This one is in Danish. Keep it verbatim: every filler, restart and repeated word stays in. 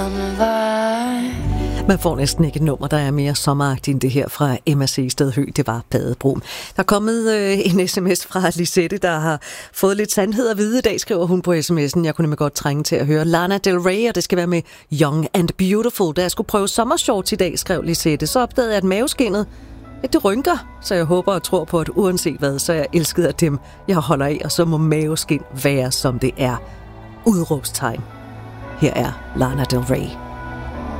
Man får næsten ikke et nummer, der er mere sommeragtigt end det her fra Emma Seested Høgh. Det var Badebro. Der er kommet øh, en sms fra Lisette, der har fået lidt sandhed at vide i dag, skriver hun på sms'en. Jeg kunne nemlig godt trænge til at høre Lana Del Rey, og det skal være med Young and Beautiful. Da jeg skulle prøve sommershorts i dag, skrev Lisette, så opdagede jeg, at maveskinnet, ja, det rynker. Så jeg håber og tror på, at uanset hvad, så er jeg elsket af dem, jeg holder af, og så må maveskin være, som det er. Udråbstegn. Her er Lana Del Rey.